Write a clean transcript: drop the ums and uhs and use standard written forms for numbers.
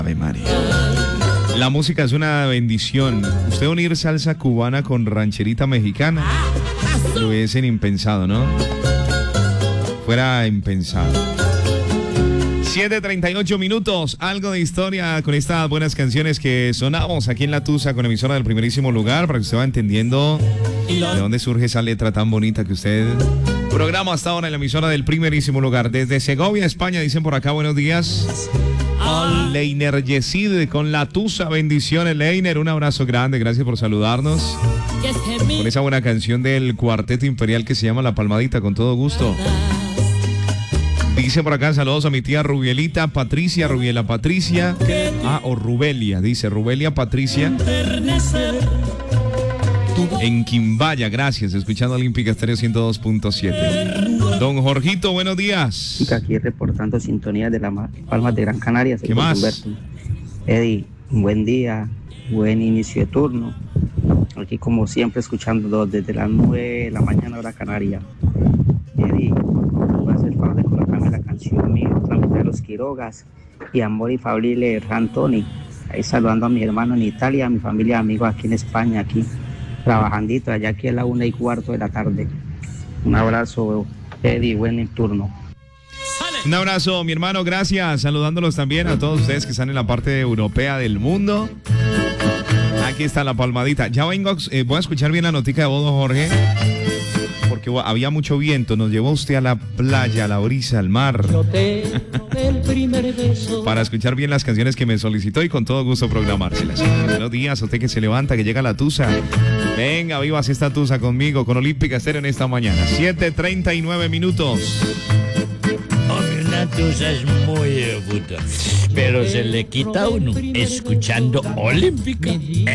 Ave María. La música es una bendición. Usted unir salsa cubana con rancherita mexicana, lo hubiesen impensado, ¿no? Fuera impensado. 7:38 minutos, algo de historia con estas buenas canciones que sonamos aquí en La Tusa con emisora del primerísimo lugar, para que usted va entendiendo de dónde surge esa letra tan bonita que usted programa hasta ahora en la emisora del primerísimo lugar. Desde Segovia, España, dicen por acá, buenos días. Leiner Yesid con La Tusa, bendiciones Leiner, un abrazo grande, gracias por saludarnos. Con esa buena canción del Cuarteto Imperial que se llama La Palmadita, con todo gusto. Dice por acá, saludos a mi tía Rubiela Patricia. O Rubelia, dice Rubelia Patricia. En Quimbaya, gracias, escuchando Olímpica Estéreo 102.7. Don Jorgito, buenos días. Aquí reportando sintonía de las Palmas de Gran Canaria. ¿Qué más? Humberto. Eddie, un buen día, buen inicio de turno. Aquí como siempre escuchando desde las 9 de la mañana hora Canaria. Eddie, voy a hacer el favor de colocarme la canción mía, la mitad de los Quirogas y Amor y Fabrile Rantoni. Ahí saludando a mi hermano en Italia, a mi familia, amigos aquí en España, aquí trabajandito, allá aquí a la 1:15 de la tarde. Un abrazo, Eddie, buen turno. Un abrazo, mi hermano, gracias. Saludándolos también a todos ustedes que están en la parte europea del mundo. Aquí está la palmadita. Ya vengo, voy a escuchar bien la notica de voz, Jorge, porque había mucho viento. Nos llevó usted a la playa, a la brisa, al mar, para escuchar bien las canciones que me solicitó y con todo gusto programárselas. Buenos días a usted que se levanta, que llega a La Tusa. Venga, vivas esta Tusa conmigo, con Olímpica Estéreo en esta mañana. 7:39 minutos. La Tusa es muy aguda, pero se le quita a uno escuchando Olímpica.